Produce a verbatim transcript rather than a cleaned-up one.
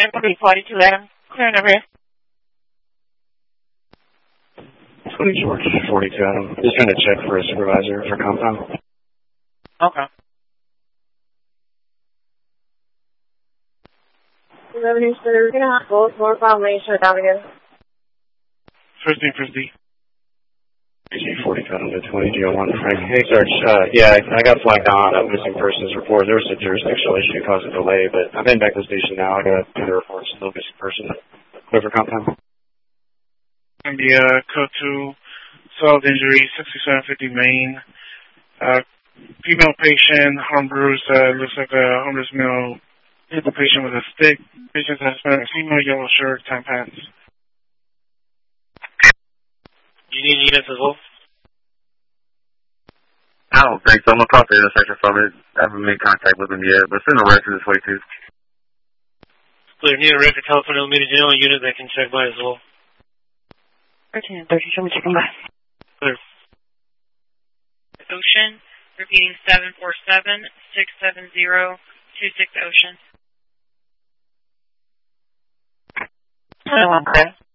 nine forty-two, Adam. Clear over here. twenty George, forty-two, Adam. Just trying to check for a supervisor for compound. Okay. Revenue Center, we're going to have both more file main shut down again. First name, first D. G forty-two, Adam to twenty, G O one, Frank. Hey, Sarge, uh, yeah, I, I got flagged on a missing persons report. There was a jurisdictional issue causing delay, but I'm heading back to the station now. I got the reports, still missing person. Clear for compound. And the uh, code two, solid injury, sixty-seven fifty Main. Uh, female patient, arm bruise, uh, looks like a homeless male hit the patient with a stick. Patient has a female yellow shirt, tan pants. You need units as well? I don't think so. I'm going to talk to the intersection from it. I haven't made contact with them yet, but send a record this way too. Clear. Need a record telephone immediate general unit that can check by as well. thirteen and thirty, show me checking by. Clear. Ocean, repeating seven four seven, six seven zero, two six Ocean. I don't want that.